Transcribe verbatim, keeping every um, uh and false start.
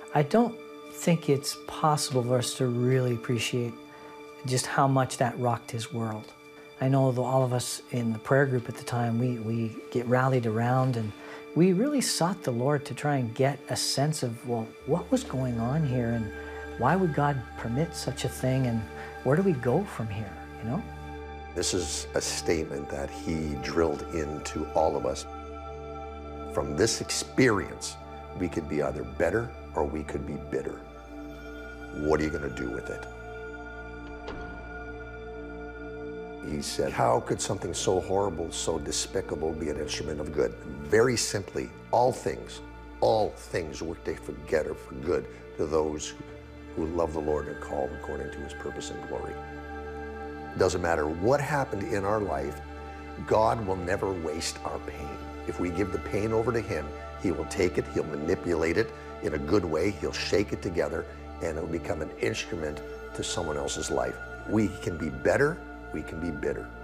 I don't think it's possible for us to really appreciate just how much that rocked his world. I know that all of us in the prayer group at the time, we, we get rallied around, and we really sought the Lord to try and get a sense of, well, what was going on here, and why would God permit such a thing, and where do we go from here, you know? This is a statement that he drilled into all of us. From this experience, we could be either better or we could be bitter. What are you going to do with it? He said, how could something so horrible, so despicable be an instrument of good? Very simply, all things, all things work together for good to those who love the Lord and called according to his purpose and glory. Doesn't matter what happened in our life, God will never waste our pain. If we give the pain over to him, he will take it, he'll manipulate it in a good way, he'll shake it together, and it'll become an instrument to someone else's life. We can be better, we can be bitter.